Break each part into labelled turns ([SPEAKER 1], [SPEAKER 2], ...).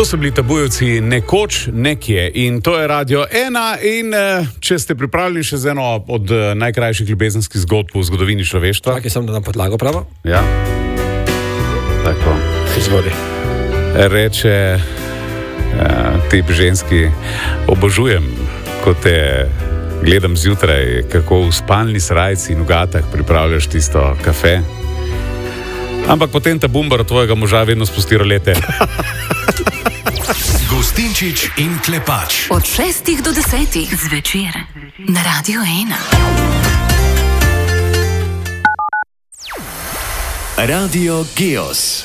[SPEAKER 1] To so bili Tabujevci nekoč, nekje, in to je Radio 1. In če ste pripravljeni še z eno od najkrajših ljubezenskih zgodb v zgodovini človeštva.
[SPEAKER 2] Čakaj, sem da nam podlago pravo.
[SPEAKER 1] Ja. Tako.
[SPEAKER 2] Izvoli.
[SPEAKER 1] Reče tip ženski: obožujem, ko te gledam zjutraj, kako v spalni srajci in v gatah pripravljaš tisto kafe. Ampak potem ta bumbar tvojega moža vedno spusti rolete.
[SPEAKER 3] Gostinčič in Klepač.
[SPEAKER 4] Od 6 do 10 zvečer na Radio 1.
[SPEAKER 3] Radio Geos.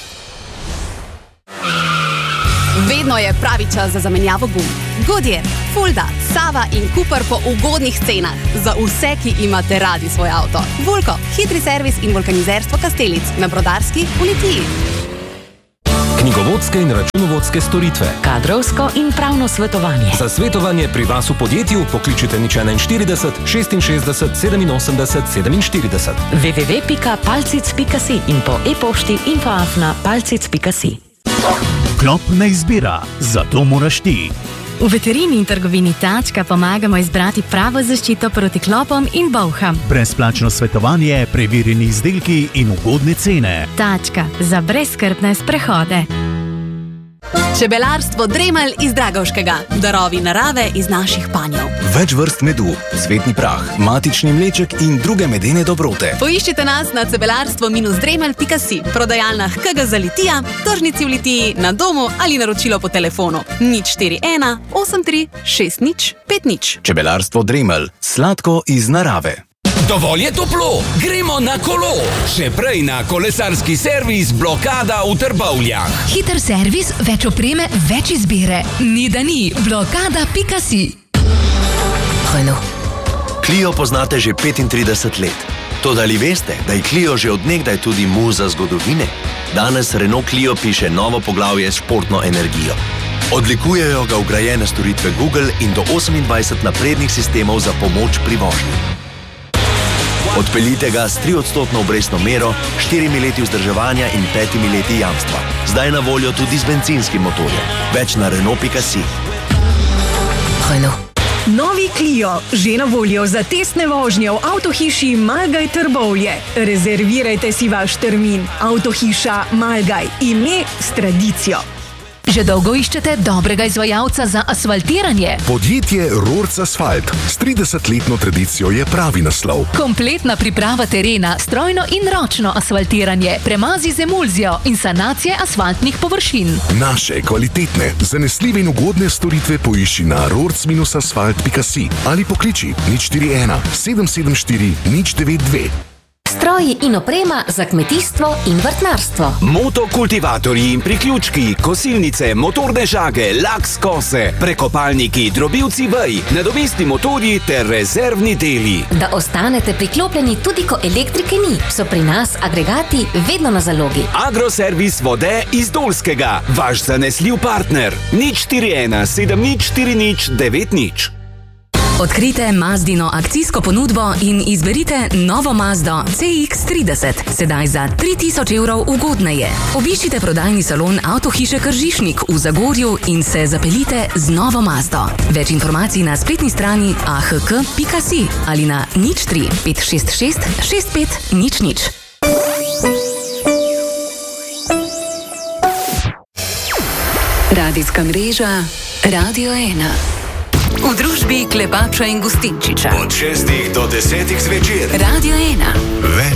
[SPEAKER 5] Vedno je pravi čas za zamenjavo gum. Goodyear, Fulda, Sava in Cooper po ugodnih cenah. Za vse, ki imate radi svoj avto. Vulko, hitri servis in vulkanizerstvo Kastelic na Brodarski v Litiji.
[SPEAKER 6] Knjigovodske in računovodske storitve.
[SPEAKER 4] Kadrovsko in pravno svetovanje.
[SPEAKER 6] Za svetovanje pri vas v podjetju pokličite nič 41 66 87 47.
[SPEAKER 4] www.palcic.si in po e-pošti info@palcic.si.
[SPEAKER 7] Klop ne izbira, zato moraš ti.
[SPEAKER 8] V veterini in trgovini Tačka pomagamo izbrati pravo zaščito proti klopom in bolham.
[SPEAKER 7] Brezplačno svetovanje, preverjeni izdelki in ugodne cene.
[SPEAKER 8] Tačka za brezskrbne sprehode.
[SPEAKER 5] Čebelarstvo Dremelj iz Dragovškega. Darovi narave iz naših panjev.
[SPEAKER 3] Več vrst medu, cvetni prah, matični mleček in druge medene dobrote.
[SPEAKER 5] Poiščite nas na cebelarstvo-dremelj.si, prodajalnah KG za Litija, tržnici v Litiji, na domu ali naročilo po telefonu 041 83 60 50.
[SPEAKER 3] Čebelarstvo Dremelj, sladko iz narave.
[SPEAKER 9] Dovolj je toplo, gremo na kolo. Še prej na kolesarski servis Blokada v Trbovljah.
[SPEAKER 4] Hiter servis, več opreme, več izbire. Ni da ni, blokada.si.
[SPEAKER 10] Clio poznate že 35 let. Toda ali veste, da je Clio že od nekdaj tudi muza zgodovine? Danes Renault Clio piše novo poglavje s športno energijo. Odlikujejo ga vgrajene storitve Google in do 28 naprednih sistemov za pomoč pri vožnji. Odpeljite ga s 3% obrestno mero, 4 leti vzdrževanja in 5 leti jamstva. Zdaj na voljo tudi z bencinskim motorjem. Več na Renault.si.
[SPEAKER 11] Novi Clio, že na voljo za testne vožnje v avtohiši Malgaj Trbovlje. Rezervirajte si vaš termin. Avtohiša Malgaj, ime s tradicijo.
[SPEAKER 4] Že dolgo iščete dobrega izvajalca za asfaltiranje?
[SPEAKER 12] Podjetje Rorc Asfalt s 30-letno tradicijo je pravi naslov.
[SPEAKER 4] Kompletna priprava terena, strojno in ročno asfaltiranje, premazi z emulzijo in sanacije asfaltnih površin.
[SPEAKER 12] Naše kvalitetne, zanesljive in ugodne storitve poišči na rorc-asfalt.si ali pokliči 041 774 092.
[SPEAKER 13] Stroji in oprema za kmetijstvo in vrtnarstvo.
[SPEAKER 9] Motokultivatorji in priključki, kosilnice, motorne žage, laks kose, prekopalniki, drobilci vej, nadomestni motorji ter rezervni deli.
[SPEAKER 13] Da ostanete priklopljeni tudi ko elektrike ni, so pri nas agregati vedno na zalogi.
[SPEAKER 9] Agroservis Vode iz Dolskega, vaš zanesljiv partner. 041 7040 90.
[SPEAKER 4] Odkrite Mazdino akcijsko ponudbo in izberite novo Mazdo CX-30, sedaj za 3000 evrov ugodneje. Obiščite prodajni salon Avtohiše Kržišnik v Zagorju in se zapeljite z novo Mazdo. Več informacij na spletni strani ahk.si ali na 03 566 65 00. Radijska mreža Radio 1. V družbi Klepača in Gostinčiča.
[SPEAKER 3] Od 6 do 10 zvečer.
[SPEAKER 4] Radio 1.
[SPEAKER 3] Več